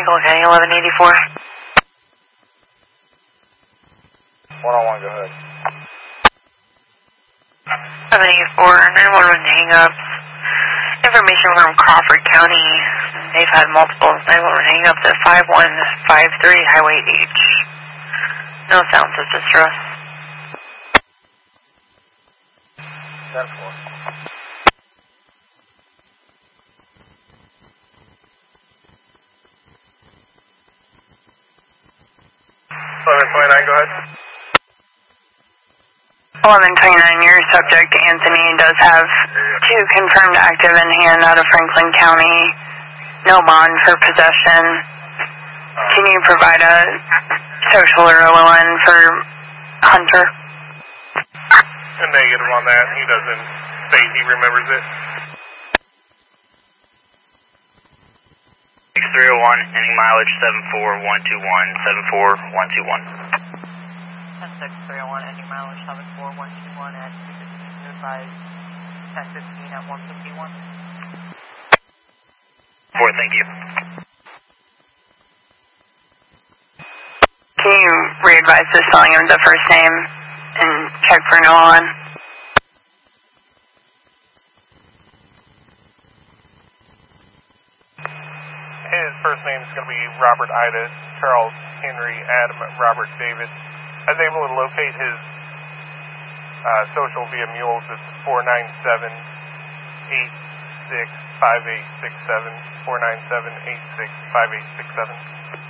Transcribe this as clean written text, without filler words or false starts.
Franklin County, 1184. 101, go ahead. 1184, 911 hang-ups. Information from Crawford County. They've had multiple 911 hang-ups at 5153 Highway H. No sounds of distress. 10-4. Go ahead. 1129, your subject, Anthony, does have 2 confirmed active in hand out of Franklin County. No bond for possession. Can you provide a social or OLN for Hunter? A negative on that. He doesn't state he remembers it. 6301, ending mileage 74121, 74121. 10631, ending mileage 74121 at 1015 at 151. 4, thank you. Can you re-advise the spelling of the first name and check for no on? His first name is going to be Robert Ida, Charles Henry, Adam, Robert David. I was able to locate his social via mules. It's 497-865867, 497-865867.